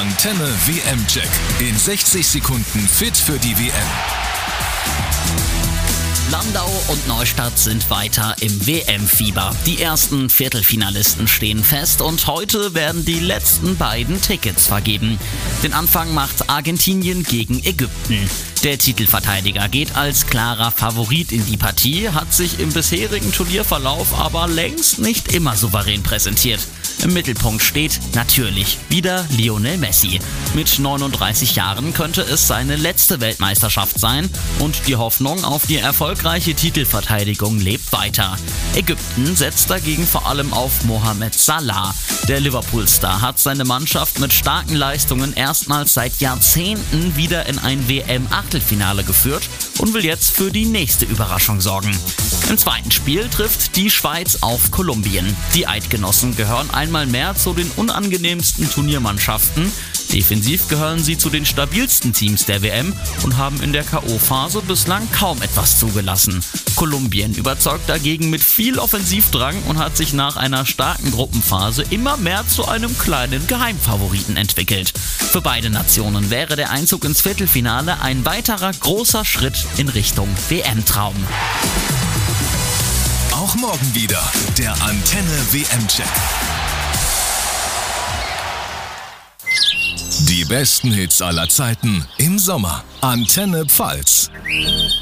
Antenne WM-Check. In 60 Sekunden fit für die WM. Landau und Neustadt sind weiter im WM-Fieber. Die ersten Viertelfinalisten stehen fest und heute werden die letzten beiden Tickets vergeben. Den Anfang macht Argentinien gegen Ägypten. Der Titelverteidiger geht als klarer Favorit in die Partie, hat sich im bisherigen Turnierverlauf aber längst nicht immer souverän präsentiert. Im Mittelpunkt steht natürlich wieder Lionel Messi. Mit 39 Jahren könnte es seine letzte Weltmeisterschaft sein und die Hoffnung auf die erfolgreiche Titelverteidigung lebt weiter. Ägypten setzt dagegen vor allem auf Mohamed Salah. Der Liverpool-Star hat seine Mannschaft mit starken Leistungen erstmals seit Jahrzehnten wieder in ein WM-Achtelfinale geführt und will jetzt für die nächste Überraschung sorgen. Im zweiten Spiel trifft die Schweiz auf Kolumbien. Die Eidgenossen gehören einmal mehr zu den unangenehmsten Turniermannschaften. Defensiv gehören sie zu den stabilsten Teams der WM und haben in der K.O.-Phase bislang kaum etwas zugelassen. Kolumbien überzeugt dagegen mit viel Offensivdrang und hat sich nach einer starken Gruppenphase immer mehr zu einem kleinen Geheimfavoriten entwickelt. Für beide Nationen wäre der Einzug ins Viertelfinale ein weiterer großer Schritt in Richtung WM-Traum. Auch morgen wieder der Antenne WM-Check. Die besten Hits aller Zeiten im Sommer. Antenne Pfalz.